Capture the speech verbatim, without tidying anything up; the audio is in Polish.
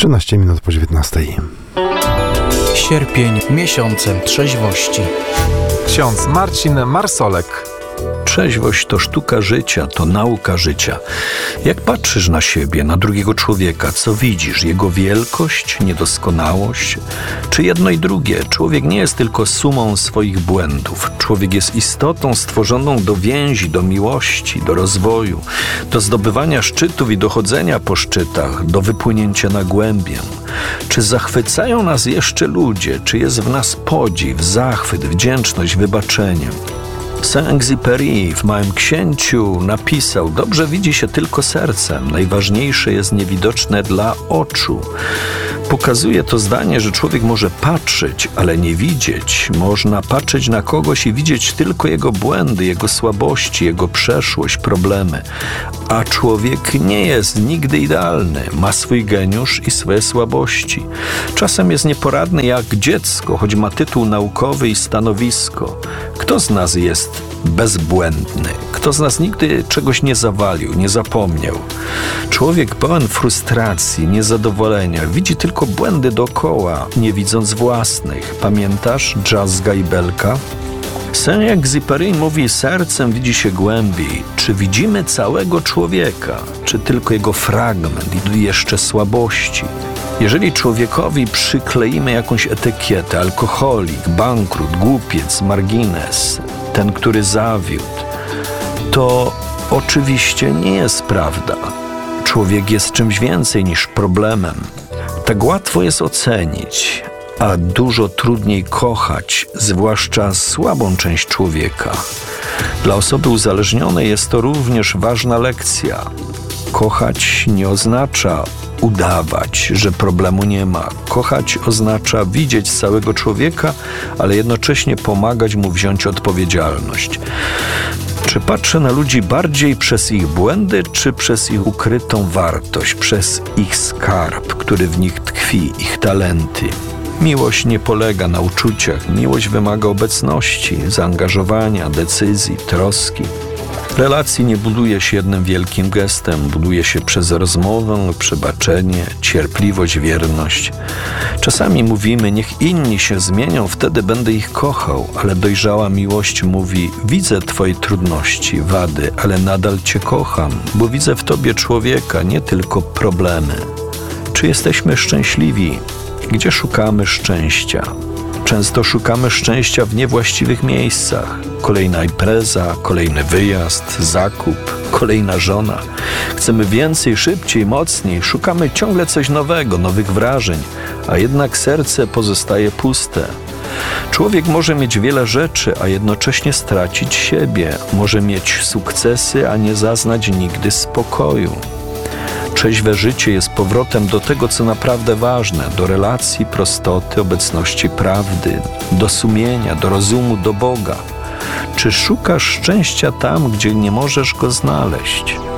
trzynaście minut po dziewiętnastej. Sierpień miesiącem trzeźwości. Ksiądz Marcin Marsolek. Trzeźwość to sztuka życia, to nauka życia. Jak patrzysz na siebie, na drugiego człowieka, co widzisz? Jego wielkość, niedoskonałość? Czy jedno i drugie? Człowiek nie jest tylko sumą swoich błędów. Człowiek jest istotą stworzoną do więzi, do miłości, do rozwoju, do zdobywania szczytów i dochodzenia po szczytach, do wypłynięcia na głębię. Czy zachwycają nas jeszcze ludzie? Czy jest w nas podziw, zachwyt, wdzięczność, wybaczenie? Saint-Exupéry w Małym Księciu napisał: dobrze widzi się tylko sercem, najważniejsze jest niewidoczne dla oczu. Pokazuje to zdanie, że człowiek może patrzeć, ale nie widzieć. Można patrzeć na kogoś i widzieć tylko jego błędy, jego słabości, jego przeszłość, problemy. A człowiek nie jest nigdy idealny, ma swój geniusz i swoje słabości. Czasem jest nieporadny jak dziecko, choć ma tytuł naukowy i stanowisko. Kto z nas jest bezbłędny? Kto z nas nigdy czegoś nie zawalił, nie zapomniał? Człowiek pełen frustracji, niezadowolenia, widzi tylko błędy dookoła, nie widząc własnych. Pamiętasz Dżazga i Belka? Saint-Exupéry mówi: sercem widzi się głębiej. Czy widzimy całego człowieka, czy tylko jego fragment i jeszcze słabości? Jeżeli człowiekowi przykleimy jakąś etykietę, alkoholik, bankrut, głupiec, margines, ten, który zawiódł, to oczywiście nie jest prawda. Człowiek jest czymś więcej niż problemem. Tak łatwo jest ocenić, a dużo trudniej kochać, zwłaszcza słabą część człowieka. Dla osoby uzależnionej jest to również ważna lekcja. Kochać nie oznacza udawać, że problemu nie ma. Kochać oznacza widzieć całego człowieka, ale jednocześnie pomagać mu wziąć odpowiedzialność. Czy patrzę na ludzi bardziej przez ich błędy, czy przez ich ukrytą wartość, przez ich skarb, który w nich tkwi, ich talenty? Miłość nie polega na uczuciach. Miłość wymaga obecności, zaangażowania, decyzji, troski. Relacji nie buduje się jednym wielkim gestem, buduje się przez rozmowę, przebaczenie, cierpliwość, wierność. Czasami mówimy: niech inni się zmienią, wtedy będę ich kochał, ale dojrzała miłość mówi: widzę twoje trudności, wady, ale nadal cię kocham, bo widzę w tobie człowieka, nie tylko problemy. Czy jesteśmy szczęśliwi? Gdzie szukamy szczęścia? Często szukamy szczęścia w niewłaściwych miejscach. Kolejna impreza, kolejny wyjazd, zakup, kolejna żona. Chcemy więcej, szybciej, mocniej. Szukamy ciągle coś nowego, nowych wrażeń, a jednak serce pozostaje puste. Człowiek może mieć wiele rzeczy, a jednocześnie stracić siebie. Może mieć sukcesy, a nie zaznać nigdy spokoju. Trzeźwe życie jest powrotem do tego, co naprawdę ważne, do relacji, prostoty, obecności prawdy, do sumienia, do rozumu, do Boga. Czy szukasz szczęścia tam, gdzie nie możesz go znaleźć?